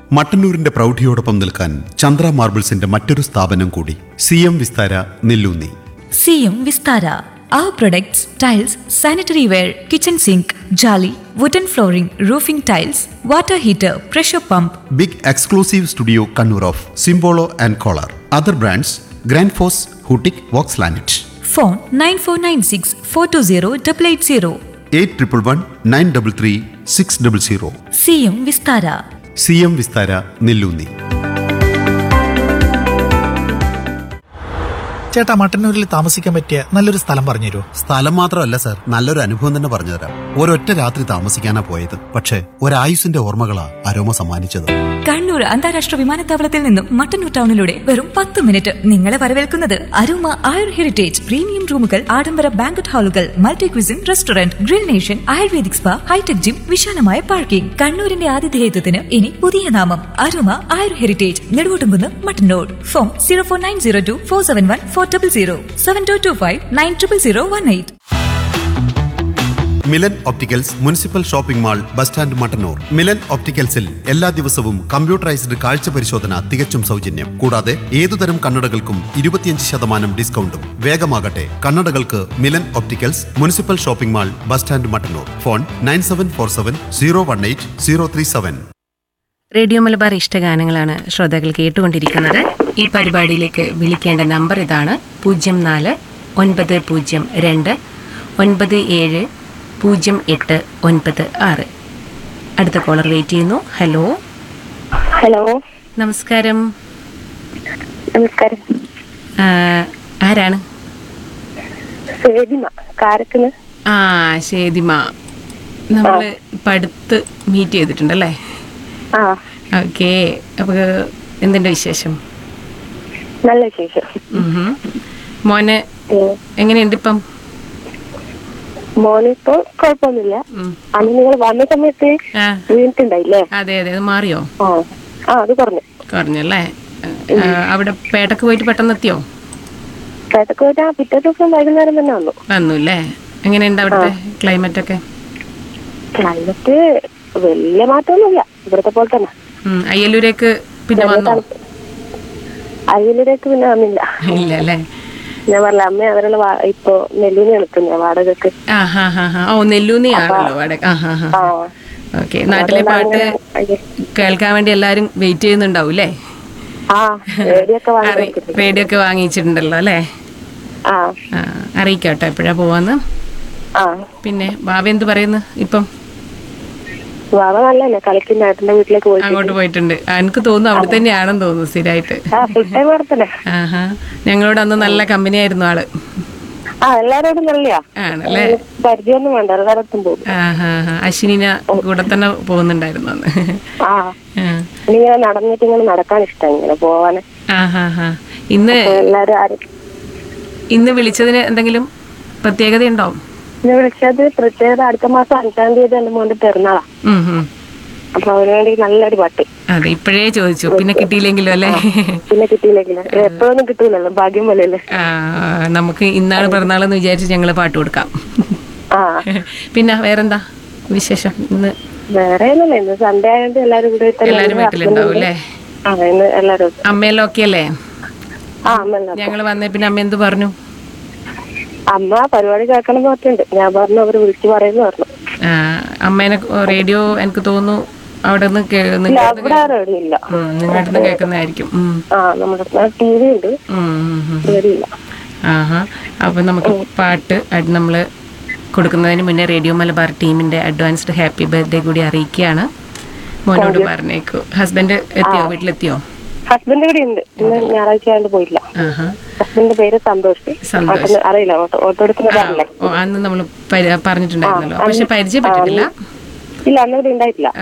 മട്ടന്നൂരിന്റെ പ്രൗഢിയോടൊപ്പം നിൽക്കാൻ ചന്ദ്ര മാർബിൾസിന്റെ മറ്റൊരു സ്ഥാപനം കൂടി, CM Vistara Nelloonni. CM Vistara. Our products, tiles, sanitary ware, kitchen sink, jolly, wooden flooring, roofing tiles, water heater, pressure pump. Big exclusive studio Kannur of സിംബോളോ and collar. Other brands grand FOSS, ഹൂട്ടിക്, Woakes ലാനറ്റ്. Phone 9496 420 880. 8111 933 600. CM Vistara. CM Vistara Nelloonni. ചേട്ടാ, മട്ടന്നൂരിൽ താമസിക്കാൻ പറ്റിയ നല്ലൊരു സ്ഥലം പറഞ്ഞുതരുമോ? സ്ഥലം മാത്രമല്ല sir, നല്ലൊരു അനുഭവം തന്നെ പറഞ്ഞുതരാം. ഒരൊറ്റ രാത്രി താമസിക്കാനാ പോയത്, പക്ഷേ ഒരായുസിന്റെ ഓർമ്മകളാ അരോമ സമ്മാനിച്ചത്. കണ്ണൂർ അന്താരാഷ്ട്ര വിമാനത്താവളത്തിൽ നിന്നും മട്ടന്നൂർ ടൗണിലൂടെ വെറും 10 മിനിറ്റ് നിങ്ങളെ വരവേൽക്കുന്നത് അരോമ ആയുർ ഹെറിറ്റേജ്. പ്രീമിയം റൂമുകൾ, ആഡംബര banquet ഹാളുകൾ, multi cuisine restaurant, grill nation, ayurvedic spa, hi tech gym, വിശാലമായ പാർക്കിംഗ്. കണ്ണൂരിന്റെ ആതിഥേയത്വത്തിന് ഇനി പുതിയ നാമം അരോമ ആയുർ heritage, Neduvottumkunnu, Mattannur. Phone 04902 471 400 7225 900018. Milan opticals municipal shopping mall, bus stand, Mattannur. Milan ഒപ്റ്റിക്കൽസിൽ എല്ലാ ദിവസവും കമ്പ്യൂട്ടറൈസ്ഡ് കാഴ്ച പരിശോധന തികച്ചും സൗജന്യം. കൂടാതെ ഏതുതരം കണ്ണടകൾക്കും 25% ഡിസ്കൗണ്ടും. വേഗമാകട്ടെ, കണ്ണടകൾക്ക് Milan opticals, municipal shopping mall, bus stand, Mattannur. Phone 9747 018 037. Radio Malabar ഇഷ്ടഗാനങ്ങളാണ് ശ്രോതാക്കൾ കേട്ടുകൊണ്ടിരിക്കുന്നത്. ഈ പരിപാടിയിലേക്ക് വിളിക്കേണ്ട നമ്പർ ഇതാണ്: 04 902 97 0896. അടുത്ത കോളർ വെയിറ്റ് ചെയ്യുന്നു. ഹലോ. ഹലോ, നമസ്കാരം. നമസ്കാരം. ആരാണ്? സേദിമ, കാരക്കുന്ന്. ശേദിമ. നമ്മള് ഇപ്പം അടുത്ത് മീറ്റ് ചെയ്തിട്ടുണ്ടല്ലേ? ആ, ഓക്കെ. അപ്പൊ എന്തിന്റെ വിശേഷം? നല്ല വിശേഷം. മോനെ എങ്ങനെയുണ്ട് ഇപ്പം? മോനിപ്പോ കുഴപ്പമൊന്നുമില്ല. അന്ന് നിങ്ങൾ വന്ന സമയത്ത് വീണിട്ടുണ്ടായില്ലേ? അതെ അതെ. അത് മാറിയോ? അത് കുറഞ്ഞല്ലേ? അവിടെ പേട്ടക്ക് പോയിട്ട് പെട്ടെന്ന് എത്തിയോ? പേട്ടക്ക് പോയിട്ട് പിറ്റേ ദിവസം വൈകുന്നേരം തന്നെ വന്നുല്ലേ? എങ്ങനെയുണ്ട് അവിടുത്തെ ക്ലൈമറ്റ് ഒക്കെ? ക്ലൈമറ്റ് വലിയ മാറ്റമൊന്നുമില്ല, ഇവിടത്തെ പോലെ തന്നെ. അയ്യലൂരേക്ക് പിന്നെ വന്നോ? അയ്യലൂരേക്ക് പിന്നെ വന്നില്ല. ഇല്ല അല്ലേ? ഞാൻ പറഞ്ഞ അമ്മ അവരുടെ ഇപ്പൊ നെല്ലൂന്ന് എടുക്കുന്ന വാടകക്ക്. നെല്ലൂന്നിയാണല്ലോ വാടക. ഓക്കെ. നാട്ടിലെ പാട്ട് കേൾക്കാൻ വേണ്ടി എല്ലാരും വെയിറ്റ് ചെയ്യുന്നുണ്ടാവൂല്ലേ? റേഡിയോ ഒക്കെ വാങ്ങിച്ചിട്ടുണ്ടല്ലോ അല്ലേ? അറിയിക്കാട്ടോ എപ്പോഴാ പോവാന്ന്. പിന്നെ ബാബ എന്ത് പറയുന്നു ഇപ്പം? വാവ നല്ലല്ലേ, കളിക്കുന്ന ഏട്ടന്റെ വീട്ടിലേക്ക് അങ്ങോട്ട് പോയിട്ടുണ്ട്. എനിക്ക് തോന്നുന്നു അവിടെ തന്നെയാണെന്ന് തോന്നുന്നു സ്ഥിരമായിട്ട്. ഞങ്ങളോട് അന്ന് നല്ല കമ്പനി ആയിരുന്നു ആള്. എല്ലാരോടും നല്ലയാ. ആണല്ലേ? പരിചയമൊന്നും വേണ്ട, എല്ലായിടത്തും പോകും. അശ്വിനിന കൂടെ തന്നെ പോകുന്നുണ്ടായിരുന്നു അന്ന്. ഇങ്ങനെ നടന്നിട്ട് ഇങ്ങനെ നടക്കാൻ ഇഷ്ടം, ഇങ്ങനെ പോവാന്. ഇന്ന് വിളിച്ചതിന് എന്തെങ്കിലും പ്രത്യേകത ഉണ്ടാവും? വിളിച്ചത് പ്രത്യേകത, അടുത്ത മാസം 5-ാം തീയതി എന്റെ മോന്റെ പിറന്നാളാ. അപ്പൊ അവനുവേണ്ടി നല്ലൊരു പാട്ട്. അതെ, ഇപ്പഴേ ചോദിച്ചു. പിന്നെ കിട്ടിയില്ലെങ്കിലും അല്ലേ? പിന്നെ കിട്ടിയില്ലെങ്കിലും എപ്പോഴൊന്നും കിട്ടൂലല്ലോ, ഭാഗ്യം പോലെയല്ലേ. നമുക്ക് ഇന്നാണ് പിറന്നാളെന്ന് വിചാരിച്ച് ഞങ്ങള് പാട്ട് കൊടുക്കാം. പിന്നെ വേറെന്താ വിശേഷം? ഇന്ന് വേറെ ഒന്നുമില്ല, ഇന്ന് സൺഡേ ആയതുകൊണ്ട് എല്ലാരും കൂടെ എല്ലാരും വീട്ടിലുണ്ടാവും അല്ലേ? എല്ലാരും. അമ്മയെല്ലാം ഓക്കെ അല്ലേ? ഞങ്ങള് വന്നേ പിന്നെ അമ്മ എന്ത് പറഞ്ഞു? അമ്മ പരിപാടി കേൾക്കണം എന്ന് പറഞ്ഞിട്ടുണ്ട്. ഞാൻ പറഞ്ഞു അവര് വിളിച്ചു പറയുന്നു പറഞ്ഞു. അമ്മേനെ റേഡിയോ എനിക്ക് തോന്നുന്നു അവിടെ നിങ്ങളുടെ കേൾക്കുന്നതായിരിക്കും. TV ഉണ്ട്, റേഡിയോ. അപ്പൊ നമുക്ക് പാട്ട് നമ്മള് കൊടുക്കുന്നതിന് മുന്നേ റേഡിയോ മലബാർ ടീമിന്റെ അഡ്വാൻസ്ഡ് ഹാപ്പി ബർത്ത്ഡേ കൂടി അറിയിക്കുകയാണ്. മോനോട് പറഞ്ഞേക്കു. ഹസ്ബൻഡ് എത്തിയോ? വീട്ടിലെത്തിയോ? ഹസ്ബൻഡ് ഇവിടെ ഉണ്ട്. ഇന്ന് ഞായറാഴ്ച ആയതുകൊണ്ട് പോയില്ല. ഹസ്ബൻഡിന്റെ പേര് സന്തോഷ്. അറിയില്ല, ഓട്ടോ എടുക്കുന്നതല്ലേ? അന്ന് നമ്മൾ പറഞ്ഞിട്ടുണ്ടായിരുന്നല്ലോ, പക്ഷെ പരിചയപ്പെട്ടിട്ടില്ല. ഇല്ല, അന്ന് ഇവിടെ ഉണ്ടായിട്ടില്ല.